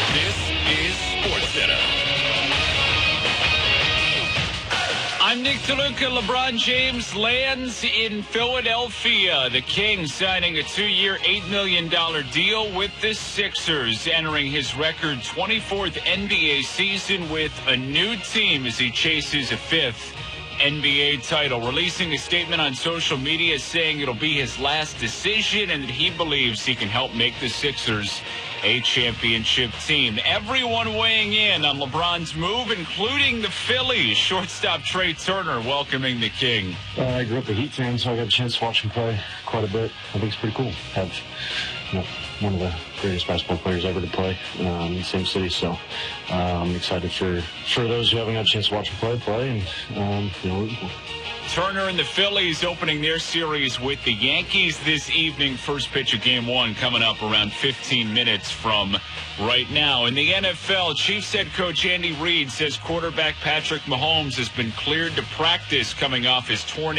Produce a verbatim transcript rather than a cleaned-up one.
This is SportsCenter. I'm Nick DeLuca. LeBron James lands in Philadelphia. The Kings signing a two-year, eight million dollars deal with the Sixers, entering his record twenty-fourth N B A season with a new team as he chases a fifth N B A title. Releasing a statement on social media saying it'll be his last decision and that he believes he can help make the Sixers a championship team. Everyone weighing in on LeBron's move, including the Phillies. Shortstop Trey Turner welcoming the King. Uh, I grew up a Heat fan, so I got a chance to watch him play quite a bit. I think it's pretty cool. Have you know, one of the greatest basketball players ever to play um, in the same city. So uh, I'm excited for, for those who haven't got a chance to watch him play, play, and um, you know. Turner and the Phillies opening their series with the Yankees this evening. First pitch of game one coming up around fifteen minutes from right now. In the N F L, Chiefs head coach Andy Reid says quarterback Patrick Mahomes has been cleared to practice coming off his torn